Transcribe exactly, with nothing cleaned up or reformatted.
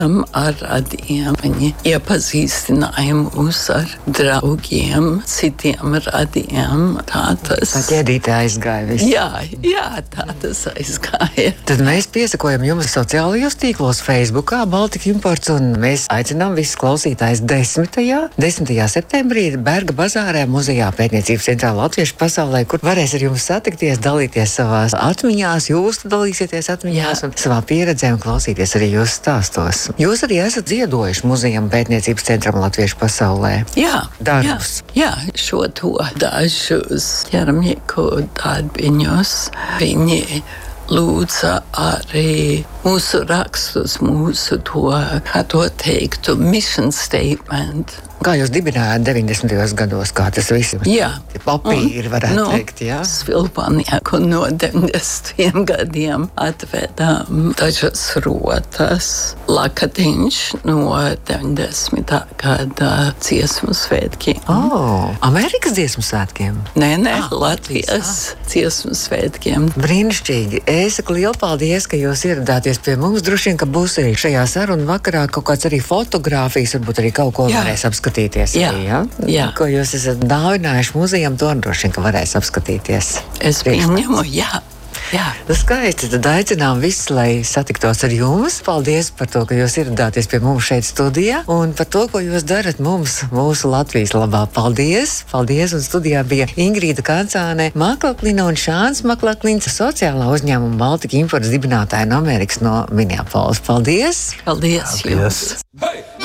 ar radiem. Viņi iepazīstināja mūs ar draugiem, citiem radiem. Tā tas tā ķēdīte aizgāja viss. Jā, jā, tā tas aizgāja. Tad mēs piesakojam jums sociālajos tīklos Facebookā Baltika Imports, un mēs aicinām visus klausītājus desmitajā septembrī Berga bazārē muzejā Pētniecības centrā Latviešu pasaulē, kur varēs ar jums satikties, dalīties savās atmiņās, jūs dalīsieties atmiņās jā. Un savā pieredzē un klausīties arī jūsu stāstos. Jūs arī esat ziedojuši muzejam Pētniecības centram Latviešu pasaulē. Jā, darbus. Jā, jā, šo to dažus ķermnieku darbiņus viņi lūdza arī mūsu rakstus, mūsu to, kā to teiktu, mission statement. Kā jūs dibinājāt deviņdesmitajos gados, kā tas viss ir? Jā. Papīri, varētu no, teikt, jā? Svilpanieku no deviņdesmitiem gadiem atvedām dažas rotas. Lakatiņš no deviņdesmitā gada dziesmu svētkiem. Oh, Amerikas dziesmu svētkiem? Nē, nē, ah, Latvijas ah. dziesmu svētkiem. Brīnišķīgi. Es saku lielu paldies, ka jūs ieradāties pie mums. Droši vien, ka būs arī šajā sarunu vakarā kaut kāds arī fotogrāfijas, varbūt arī kaut ko jā. Varēs apskatīties. Jā. Arī, ja? Jā. Ko jūs esat dāvinājuši muzejam, to droši vien, ka varēs apskatīties. Es pieņemu, jā. Jā. Skaisti, tad aicinām visus, lai satiktos ar jums. Paldies par to, ka jūs ieradāties pie mums šeit studijā un par to, ko jūs darat mums, mūsu Latvijas labā. Paldies! Paldies! Un studijā bija Ingrīda Kancāne, Maklaklina un Šāns Maklaklins, sociālā uzņēmuma Baltika Imports dibinātāja no Amerikas no Minneapolis. Paldies! Paldies, Paldies. Jums! Hey!